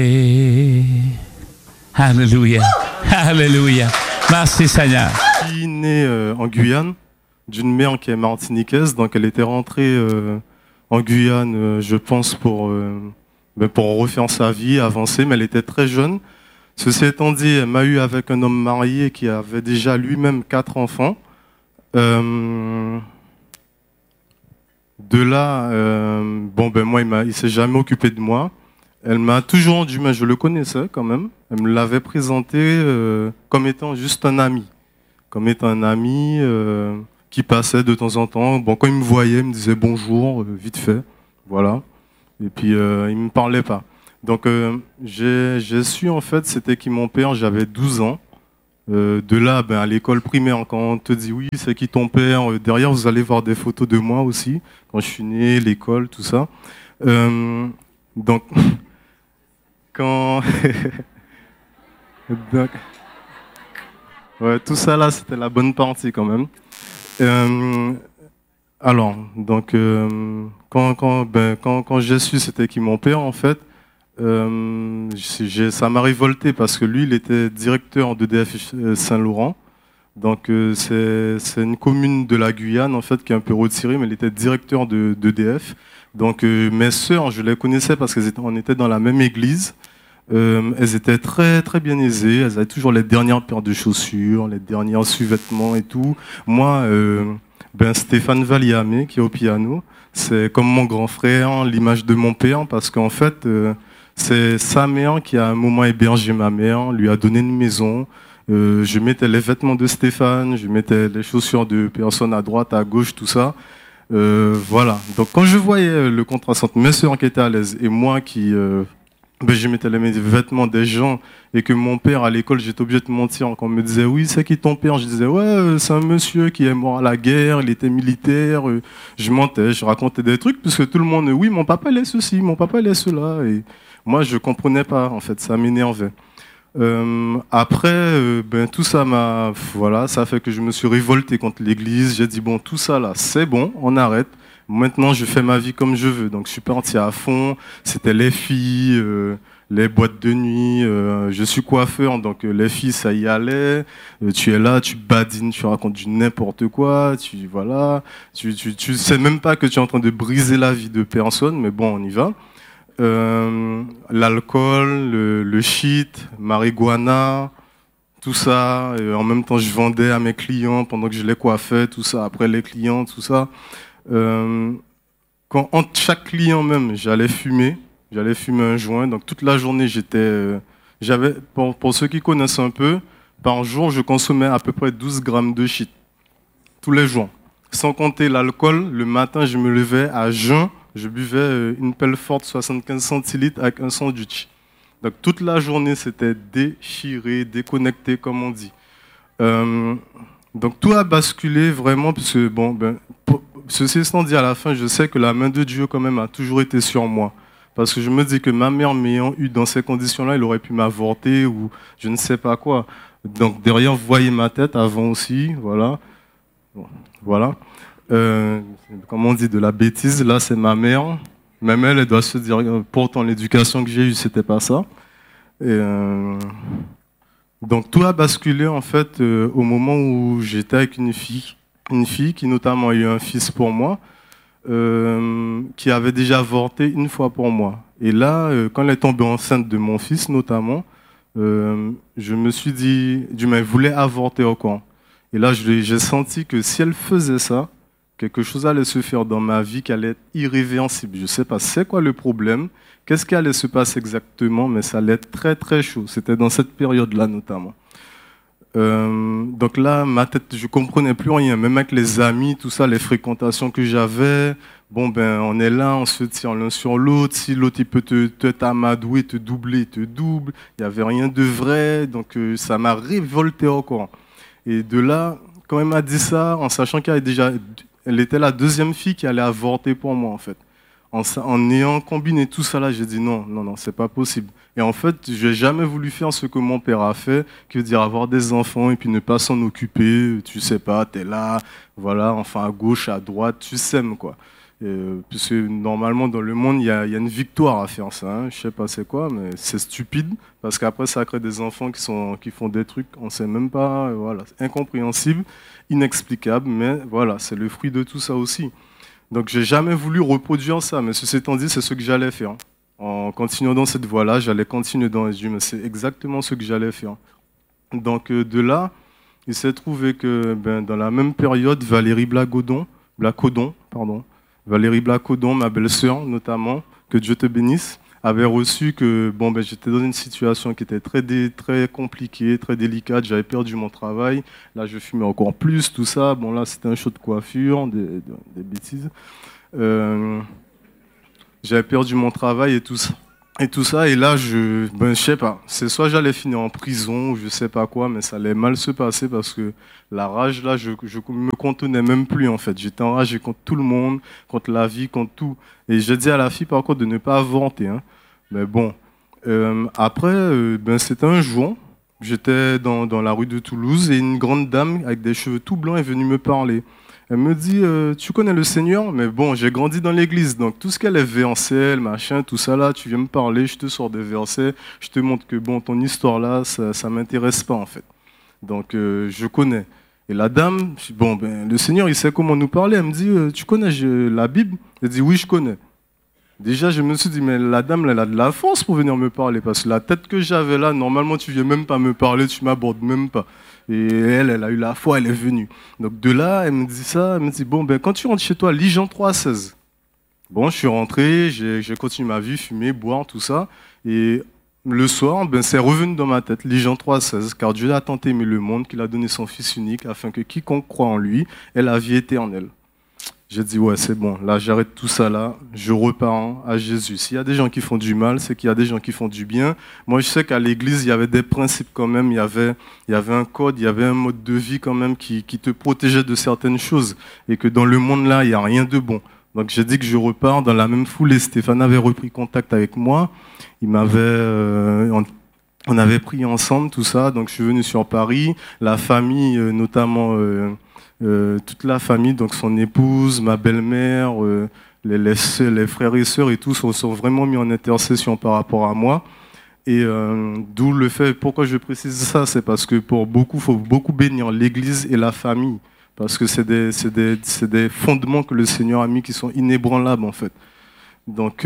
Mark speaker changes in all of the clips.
Speaker 1: Et... Alléluia. Alléluia. Merci Seigneur.
Speaker 2: Je suis né en Guyane, d'une mère qui est martiniquaise, donc elle était rentrée en Guyane, je pense, pour refaire sa vie, avancer, mais elle était très jeune. Ceci étant dit, elle m'a eu avec un homme marié qui avait déjà lui-même 4 enfants. De là, moi, il s'est jamais occupé de moi. Elle m'a toujours rendu, mais je le connaissais quand même. Elle me l'avait présenté comme étant juste un ami. Comme étant un ami qui passait de temps en temps. Bon, quand il me voyait, il me disait bonjour, vite fait. Voilà. Et puis, il ne me parlait pas. Donc, j'ai su, en fait, c'était qui mon père, j'avais 12 ans. De là, à l'école primaire, quand on te dit oui, c'est qui ton père, derrière, vous allez voir des photos de moi aussi, quand je suis né, l'école, tout ça. Donc, quand... donc... Ouais, tout ça là, c'était la bonne partie quand même. Alors, donc, quand j'ai su c'était qui mon père, en fait, ça m'a révolté parce que lui, il était directeur d'EDF Saint-Laurent. Donc, c'est une commune de la Guyane, en fait, qui est un peu retirée, mais il était directeur d'EDF. Donc, mes sœurs, je les connaissais parce qu'on était dans la même église. Elles étaient très, très bien aisées. Elles avaient toujours les dernières paires de chaussures, les derniers sous-vêtements et tout. Moi, Stéphane Valliamé, qui est au piano, c'est comme mon grand frère, l'image de mon père, parce qu'en fait, c'est sa mère qui, à un moment, hébergé ma mère, lui a donné une maison. Je mettais les vêtements de Stéphane, je mettais les chaussures de personnes à droite, à gauche, tout ça. Voilà. Donc, quand je voyais le contraste entre mes sœurs qui étaient à l'aise et moi qui... je mettais les vêtements des gens et que mon père à l'école j'étais obligé de mentir quand on me disait oui c'est qui ton père, je disais ouais c'est un monsieur qui est mort à la guerre, il était militaire, je mentais, je racontais des trucs parce que tout le monde oui mon papa il est ceci, mon papa il est cela et moi je comprenais pas en fait, ça m'énervait. Après tout ça ça fait que je me suis révolté contre l'église, j'ai dit bon tout ça là c'est bon, on arrête. Maintenant, je fais ma vie comme je veux. Donc, je suis parti à fond. C'était les filles, les boîtes de nuit. Je suis coiffeur, donc les filles, ça y allait. Tu es là, tu badines, tu racontes du n'importe quoi. Tu sais même pas que tu es en train de briser la vie de personne, mais bon, on y va. L'alcool, le shit, marijuana, tout ça. En même temps, je vendais à mes clients pendant que je les coiffais, tout ça. Après les clients, tout ça. Quand entre chaque client même, j'allais fumer un joint. Donc toute la journée, pour ceux qui connaissent un peu, par jour, je consommais à peu près 12 grammes de shit. Tous les jours. Sans compter l'alcool, le matin, je me levais à jeun, je buvais une pelle forte 75 centilitres avec un sandwich. Donc toute la journée, c'était déchiré, déconnecté, comme on dit. Donc tout a basculé vraiment, parce que ceci étant dit, à la fin, je sais que la main de Dieu quand même a toujours été sur moi. Parce que je me dis que ma mère m'ayant eu dans ces conditions-là, elle aurait pu m'avorter ou je ne sais pas quoi. Donc derrière, vous voyez ma tête avant aussi, voilà. Bon, voilà. Comme on dit, de la bêtise, là c'est ma mère. Même elle doit se dire, pourtant l'éducation que j'ai eue, c'était pas ça. Donc tout a basculé en fait au moment où j'étais avec une fille qui notamment a eu un fils pour moi, qui avait déjà avorté une fois pour moi. Et là, quand elle est tombée enceinte de mon fils notamment, je me suis dit, elle voulait avorter encore. Et là, j'ai senti que si elle faisait ça, quelque chose allait se faire dans ma vie qui allait être irréversible. Je ne sais pas c'est quoi le problème, qu'est-ce qui allait se passer exactement, mais ça allait être très très chaud. C'était dans cette période-là notamment. Donc là, ma tête, je comprenais plus rien, même avec les amis, tout ça, les fréquentations que j'avais. On est là, on se tire l'un sur l'autre. Si l'autre il peut te t'amadouer, te doubler, il te double. Il n'y avait rien de vrai, donc ça m'a révolté encore. Et de là, quand elle m'a dit ça, en sachant elle était la deuxième fille qui allait avorter pour moi en fait. En ayant combiné tout ça là, j'ai dit non, c'est pas possible. Et en fait, je n'ai jamais voulu faire ce que mon père a fait, qui veut dire avoir des enfants et puis ne pas s'en occuper. Tu sais pas, tu es là, voilà, enfin à gauche, à droite, tu sèmes quoi. Puisque normalement dans le monde il y a une victoire à faire ça, hein. Je sais pas c'est quoi, mais c'est stupide parce qu'après ça crée des enfants qui font des trucs on sait même pas, voilà, c'est incompréhensible, inexplicable, mais voilà, c'est le fruit de tout ça aussi. Donc j'ai jamais voulu reproduire ça, mais ceci étant dit, c'est ce que j'allais faire. En continuant dans cette voie-là, j'allais continuer dans les yeux, mais c'est exactement ce que j'allais faire. Donc de là, il s'est trouvé que dans la même période, Valérie Blacodon, Valérie Blacodon, ma belle-sœur notamment, que Dieu te bénisse, avait reçu que j'étais dans une situation qui était très compliquée, très délicate. J'avais perdu mon travail. Là, je fumais encore plus, tout ça. Bon, là, c'était un show de coiffure, des bêtises. J'avais perdu mon travail et tout ça. Et là, je sais pas. C'est soit j'allais finir en prison ou je sais pas quoi, mais ça allait mal se passer parce que la rage, là, je me contenais même plus, en fait. J'étais enragé contre tout le monde, contre la vie, contre tout. Et j'ai dit à la fille, par contre, de ne pas avorter, hein. Mais bon. Après, c'était un jour. J'étais dans la rue de Toulouse et une grande dame avec des cheveux tout blancs est venue me parler. Elle me dit, tu connais le Seigneur? Mais bon, j'ai grandi dans l'église, donc tout ce qu'elle est versets, machin, tout ça là, tu viens me parler, je te sors des versets, je te montre que ton histoire là, ça m'intéresse pas en fait. Donc je connais. Et la dame, le Seigneur, il sait comment nous parler. Elle me dit, tu connais la Bible? Elle dit, oui, je connais. Déjà, je me suis dit, mais la dame, elle a de la force pour venir me parler, parce que la tête que j'avais là, normalement, tu viens même pas me parler, tu m'abordes même pas. Et elle a eu la foi, elle est venue. Donc de là, elle me dit ça, elle me dit, quand tu rentres chez toi, lis Jean 3,16. Bon, je suis rentré, j'ai continué ma vie, fumer, boire, tout ça. Et le soir, c'est revenu dans ma tête, lis Jean 3,16, car Dieu a tant aimé le monde qu'il a donné son Fils unique, afin que quiconque croit en lui ait la vie éternelle. J'ai dit, ouais, c'est bon, là, j'arrête tout ça, là, je repars à Jésus. S'il y a des gens qui font du mal, c'est qu'il y a des gens qui font du bien. Moi, je sais qu'à l'église, il y avait des principes quand même, il y avait un code, il y avait un mode de vie quand même qui te protégeait de certaines choses. Et que dans le monde, là, il n'y a rien de bon. Donc, j'ai dit que je repars dans la même foulée. Stéphane avait repris contact avec moi. On avait prié ensemble, tout ça. Donc, je suis venu sur Paris. La famille, notamment... toute la famille, donc son épouse, ma belle-mère, les frères et sœurs et tous sont vraiment mis en intercession par rapport à moi. Et d'où le fait, pourquoi je précise ça, c'est parce que pour beaucoup, il faut beaucoup bénir l'Église et la famille, parce que c'est des fondements que le Seigneur a mis qui sont inébranlables en fait. Donc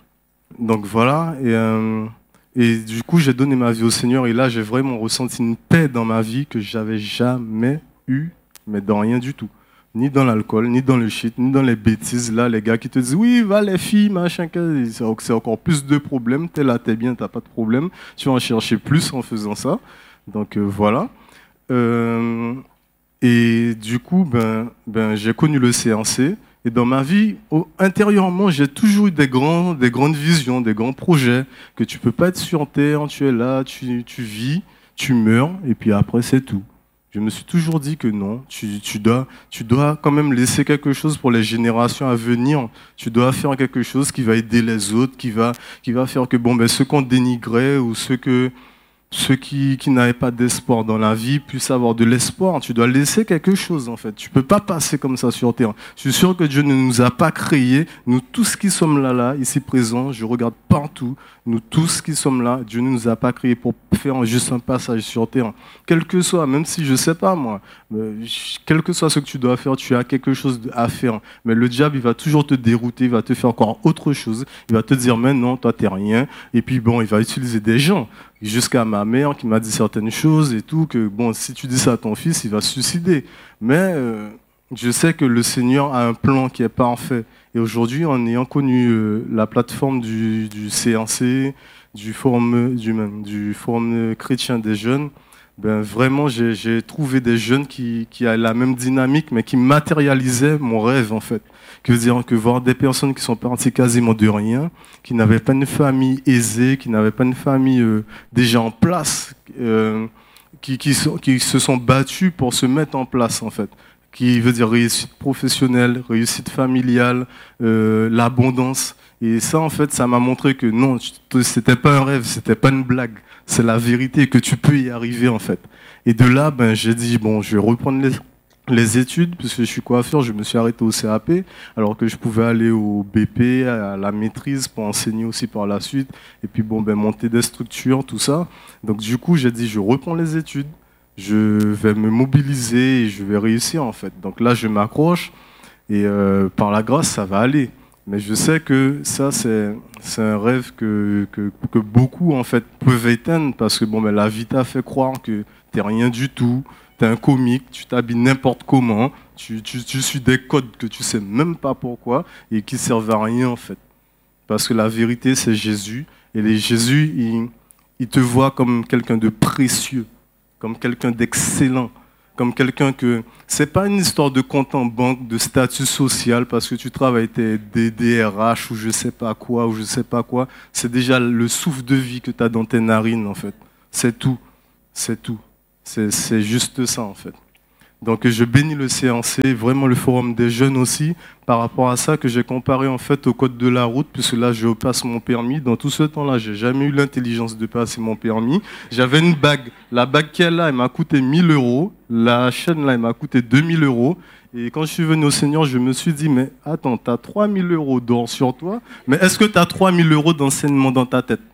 Speaker 2: voilà, et du coup j'ai donné ma vie au Seigneur et là j'ai vraiment ressenti une paix dans ma vie que j'avais jamais eue, mais dans rien du tout. Ni dans l'alcool, ni dans le shit, ni dans les bêtises. Là, les gars qui te disent, oui, va les filles, machin, c'est encore plus de problèmes. T'es là, t'es bien, t'as pas de problème. Tu vas en chercher plus en faisant ça. Donc voilà. Et du coup, j'ai connu le CNC. Et dans ma vie, intérieurement, j'ai toujours eu des grandes visions, des grands projets, que tu peux pas être sur terre, tu es là, tu vis, tu meurs, et puis après, c'est tout. Je me suis toujours dit que non, tu dois quand même laisser quelque chose pour les générations à venir. Tu dois faire quelque chose qui va aider les autres, qui va faire que ceux qu'on dénigrait ou ceux qui n'avaient pas d'espoir dans la vie puissent avoir de l'espoir. Tu dois laisser quelque chose en fait. Tu peux pas passer comme ça sur terre. Je suis sûr que Dieu ne nous a pas créés. Nous tous qui sommes là, ici présents, je regarde partout. Nous tous qui sommes là, Dieu ne nous a pas créés pour faire juste un passage sur terre. Quel que soit, même si je sais pas moi, quel que soit ce que tu dois faire, tu as quelque chose à faire. Mais le diable, il va toujours te dérouter, il va te faire encore autre chose. Il va te dire, mais non, toi t'es rien. Et puis il va utiliser des gens. Jusqu'à ma mère qui m'a dit certaines choses et tout, que si tu dis ça à ton fils, il va se suicider. Mais je sais que le Seigneur a un plan qui est parfait. Et aujourd'hui, en ayant connu la plateforme du CNC, du forum chrétien des jeunes, vraiment, j'ai trouvé des jeunes qui a la même dynamique, mais qui matérialisaient mon rêve, en fait. Que veut dire que voir des personnes qui sont parties quasiment de rien, qui n'avaient pas une famille aisée, qui n'avaient pas une famille déjà en place, qui se sont battus pour se mettre en place, en fait. Qui veut dire réussite professionnelle, réussite familiale, l'abondance. Et ça, en fait, ça m'a montré que non, c'était pas un rêve, c'était pas une blague. C'est la vérité, que tu peux y arriver, en fait. Et de là, j'ai dit, je vais reprendre les études, puisque je suis coiffeur, je me suis arrêté au CAP, alors que je pouvais aller au BP, à la maîtrise, pour enseigner aussi par la suite, et puis monter des structures, tout ça. Donc du coup, j'ai dit, je reprends les études, je vais me mobiliser et je vais réussir en fait. Donc là, je m'accroche, et par la grâce, ça va aller. Mais je sais que ça, c'est un rêve que beaucoup en fait peuvent éteindre, parce que la vie t'a fait croire que t'es rien du tout. T'es un comique, tu t'habilles n'importe comment, tu suis des codes que tu sais même pas pourquoi et qui servent à rien en fait. Parce que la vérité c'est Jésus, et Jésus il te voit comme quelqu'un de précieux, comme quelqu'un d'excellent, comme quelqu'un que c'est pas une histoire de compte en banque, de statut social parce que tu travailles des DRH ou je sais pas quoi ou je sais pas quoi. C'est déjà le souffle de vie que tu as dans tes narines en fait. C'est tout, c'est tout. C'est juste ça en fait. Donc je bénis le CNC, vraiment le forum des jeunes aussi, par rapport à ça que j'ai comparé en fait au code de la route, puisque là je passe mon permis. Dans tout ce temps-là, j'ai jamais eu l'intelligence de passer mon permis. J'avais une bague. La bague qui est là, elle m'a coûté 1 000 €. La chaîne là, elle m'a coûté 2 000 €. Et quand je suis venu au Seigneur, je me suis dit, mais attends, tu as 3 000 € d'or sur toi, mais est-ce que tu as 3 000 € d'enseignement dans ta tête?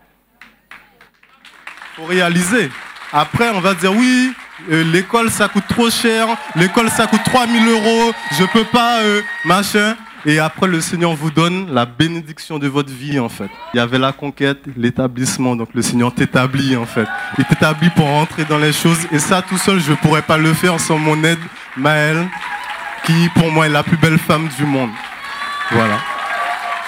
Speaker 2: Faut réaliser. Après, on va dire oui, l'école ça coûte trop cher, l'école ça coûte 3 000 €, je peux pas, machin. Et après, le Seigneur vous donne la bénédiction de votre vie en fait. Il y avait la conquête, l'établissement, donc le Seigneur t'établit en fait. Il t'établit pour rentrer dans les choses. Et ça, tout seul, je pourrais pas le faire sans mon aide, Maëlle, qui pour moi est la plus belle femme du monde. Voilà.